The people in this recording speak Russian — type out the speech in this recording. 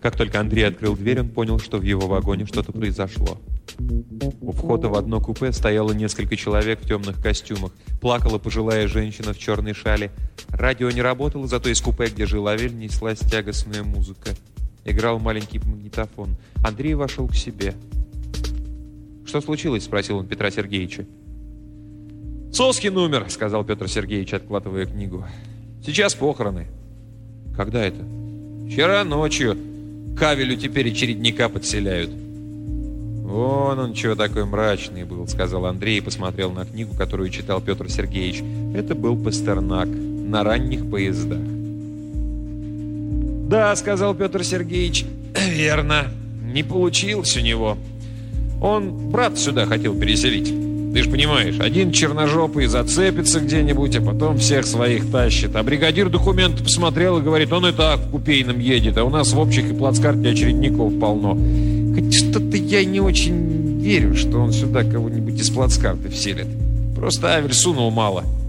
Как только Андрей открыл дверь, он понял, что в его вагоне что-то произошло. У входа в одно купе стояло несколько человек в темных костюмах. Плакала пожилая женщина в черной шале. Радио не работало, зато из купе, где жил Авель, неслась тягостная музыка. Играл маленький магнитофон. Андрей вошел к себе. «Что случилось?» – спросил он Петра Сергеевича. «Соскин умер», – сказал Петр Сергеевич, откладывая книгу. «Сейчас похороны». «Когда это?» «Вчера ночью. К Авелю теперь и чередника подселяют». «Вон он чего такой мрачный был», — сказал Андрей и посмотрел на книгу, которую читал Петр Сергеевич. Это был Пастернак «На ранних поездах». «Да», — сказал Петр Сергеевич, — «верно. Не получилось у него. Он брата сюда хотел переселить. Ты ж понимаешь, один черножопый зацепится где-нибудь, а потом всех своих тащит. А бригадир документы посмотрел и говорит, он и так в купейном едет, а у нас в общих и плацкарте очередников полно. Хоть что-то я не очень верю, что он сюда кого-нибудь из плацкарты вселит. Просто Авель сунул мало».